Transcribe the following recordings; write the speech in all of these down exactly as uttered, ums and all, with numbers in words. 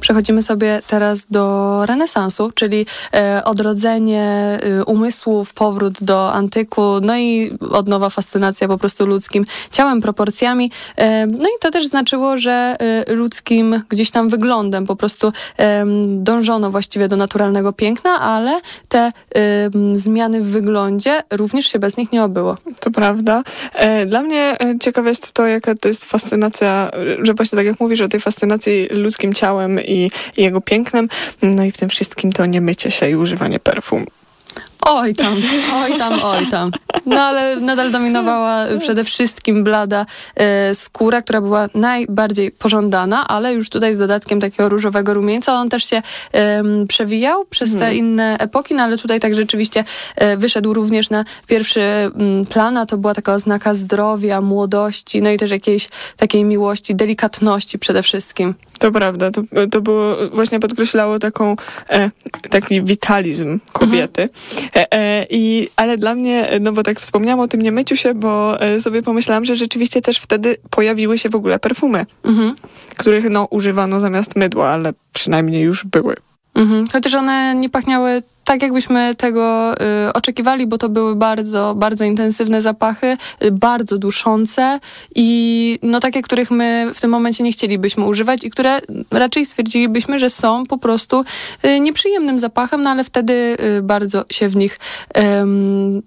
przechodzimy sobie teraz do renesansu, czyli e, odrodzenie e, umysłów, powrót do antyku, no i od nowa fascynacja po prostu ludzkim ciałem, proporcjami. E, no i to też znaczyło, że e, ludzkim gdzieś tam wyglądem po prostu e, dążono właściwie do naturalnego piękna, ale te e, zmiany w wyglądzie również się bez nich nie obyło. To prawda. E, dla mnie ciekawe jest to, jaka to jest fascynacja, że właśnie tak jak mówisz o tej fascynacji ludzkim ciałem i, i jego pięknem, no i w tym wszystkim to nie mycie się i używanie perfum. Oj tam, oj tam, oj tam. No ale nadal dominowała przede wszystkim blada e, skóra, która była najbardziej pożądana, ale już tutaj z dodatkiem takiego różowego rumieńca. On też się e, przewijał przez te hmm. inne epoki, no ale tutaj tak rzeczywiście e, wyszedł również na pierwszy m, plan, a to była taka oznaka zdrowia, młodości, no i też jakiejś takiej miłości, delikatności przede wszystkim. To prawda, to, to było, właśnie podkreślało taką, e, taki witalizm kobiety. Mhm. E, e, i, ale dla mnie, no bo tak wspomniałam o tym niemyciu się, bo e, sobie pomyślałam, że rzeczywiście też wtedy pojawiły się w ogóle perfumy, mhm. których no używano zamiast mydła, ale przynajmniej już były. Mhm. Chociaż one nie pachniały tak, jakbyśmy tego y, oczekiwali, bo to były bardzo, bardzo intensywne zapachy, y, bardzo duszące i no takie, których my w tym momencie nie chcielibyśmy używać i które raczej stwierdzilibyśmy, że są po prostu y, nieprzyjemnym zapachem, no ale wtedy y, bardzo się w nich ym,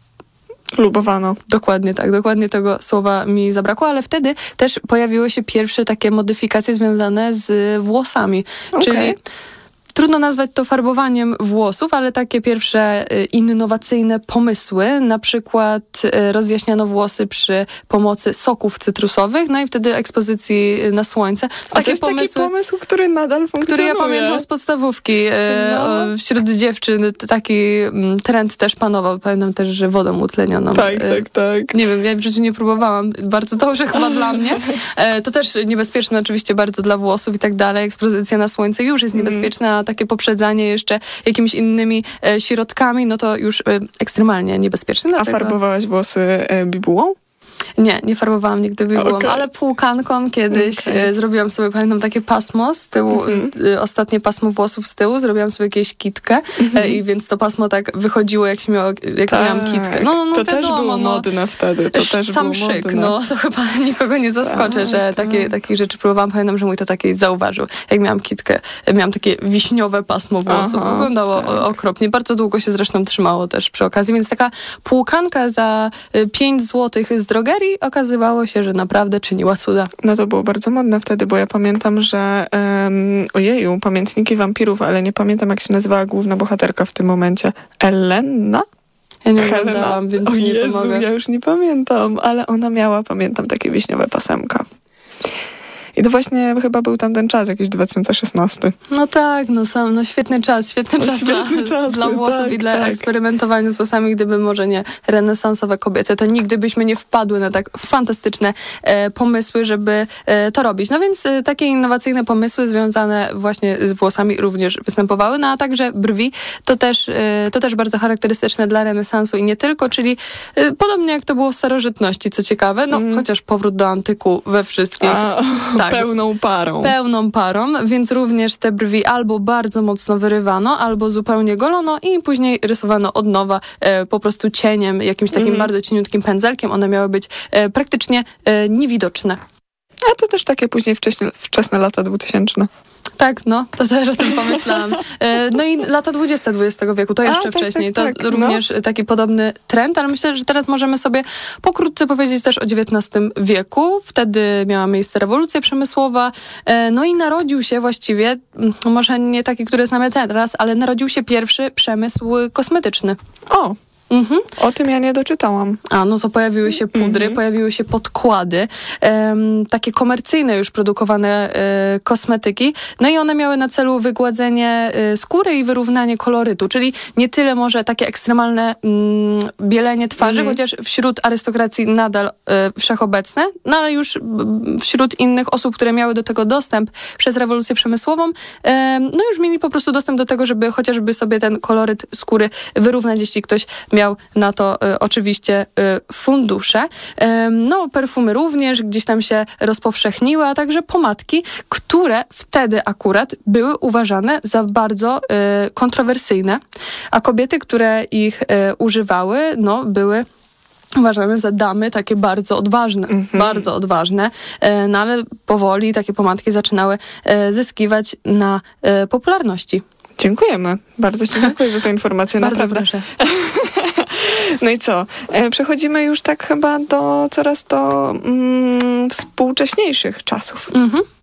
lubowano. Dokładnie tak, dokładnie tego słowa mi zabrakło, ale wtedy też pojawiły się pierwsze takie modyfikacje związane z włosami, okay. czyli trudno nazwać to farbowaniem włosów, ale takie pierwsze innowacyjne pomysły, na przykład rozjaśniano włosy przy pomocy soków cytrusowych, no i wtedy ekspozycji na słońce. A takie to jest pomysły, taki pomysł, który nadal funkcjonuje. Który ja pamiętam z podstawówki. No. Wśród dziewczyn taki trend też panował. Pamiętam też, że wodą utlenioną. Tak, tak, tak. Nie wiem, ja w życiu nie próbowałam. Bardzo dobrze chyba dla mnie. To też niebezpieczne oczywiście bardzo dla włosów i tak dalej. Ekspozycja na słońce już jest niebezpieczna, takie poprzedzanie jeszcze jakimiś innymi e, środkami, no to już e, ekstremalnie niebezpieczne. Dlatego... A farbowałaś włosy e, bibułą? Nie, nie farbowałam nigdy bibułą, okay. ale płukanką kiedyś okay. e, zrobiłam sobie, pamiętam, takie pasmo z tyłu, mm-hmm. e, ostatnie pasmo włosów z tyłu, zrobiłam sobie jakieś kitkę mm-hmm. e, i więc to pasmo tak wychodziło, jak, się miało, jak tak. miałam kitkę. No, no, no, to wiadomo, też było no, modne wtedy. To też sam było szyk, modne. no to chyba nikogo nie zaskoczę, tak, że tak. takie, takich rzeczy próbowałam. Pamiętam, że mój to taki zauważył. Jak miałam kitkę, miałam takie wiśniowe pasmo włosów. Aha, wyglądało tak. okropnie. Bardzo długo się zresztą trzymało też przy okazji, więc taka płukanka za pięć złotych z drogerii okazywało się, że naprawdę czyniła cuda. No to było bardzo modne wtedy, bo ja pamiętam, że um, ojeju, pamiętniki wampirów, ale nie pamiętam, jak się nazywała główna bohaterka w tym momencie. Elena? Ja nie oglądałam, więc o ci nie Jezu, pomogę. Ja już nie pamiętam, ale ona miała, pamiętam, takie wiśniowe pasemka. I to właśnie chyba był tam ten czas, jakiś dwa tysiące szesnasty. No tak, no sam, no świetny czas, świetny czas, świetny dla, czas dla włosów tak, i dla tak. eksperymentowania z włosami. Gdyby może nie renesansowe kobiety, to nigdy byśmy nie wpadły na tak fantastyczne e, pomysły, żeby e, to robić. No więc e, takie innowacyjne pomysły związane właśnie z włosami również występowały, no a także brwi. To też, e, to też bardzo charakterystyczne dla renesansu i nie tylko, czyli e, podobnie jak to było w starożytności, co ciekawe, no mm. chociaż powrót do antyku we wszystkich. A, tak. Pełną parą. Pełną parą, więc również te brwi albo bardzo mocno wyrywano, albo zupełnie golono i później rysowano od nowa e, po prostu cieniem, jakimś takim mm. bardzo cieniutkim pędzelkiem. One miały być e, praktycznie e, niewidoczne. A to też takie później wcześnie, wczesne lata dwutysięczne. Tak, no, to też o tym pomyślałam. E, no i lata dwudzieste dwudziestego wieku, to jeszcze A, tak, wcześniej. Tak, to tak, również no. taki podobny trend, ale myślę, że teraz możemy sobie pokrótce powiedzieć też o dziewiętnastym wieku. Wtedy miała miejsce rewolucja przemysłowa. E, no i narodził się właściwie, może nie taki, który znamy teraz, ale narodził się pierwszy przemysł kosmetyczny. O! Mhm. O tym ja nie doczytałam. A, no to pojawiły się pudry, mhm. pojawiły się podkłady, um, takie komercyjne już produkowane e, kosmetyki, no i one miały na celu wygładzenie e, skóry i wyrównanie kolorytu, czyli nie tyle może takie ekstremalne mm, bielenie twarzy, mhm. chociaż wśród arystokracji nadal e, wszechobecne, no ale już b, wśród innych osób, które miały do tego dostęp przez rewolucję przemysłową, e, no już mieli po prostu dostęp do tego, żeby chociażby sobie ten koloryt skóry wyrównać, jeśli ktoś miał miał na to y, oczywiście y, fundusze. Y, no, perfumy również gdzieś tam się rozpowszechniły, a także pomadki, które wtedy akurat były uważane za bardzo y, kontrowersyjne, a kobiety, które ich y, używały, no, były uważane za damy takie bardzo odważne, mm-hmm. bardzo odważne, e, no ale powoli takie pomadki zaczynały e, zyskiwać na e, popularności. Dziękujemy. Bardzo ci dziękuję za tę informację. Bardzo naprawdę. proszę. No i co? E, przechodzimy już tak chyba do coraz to mm, współcześniejszych czasów. Mhm.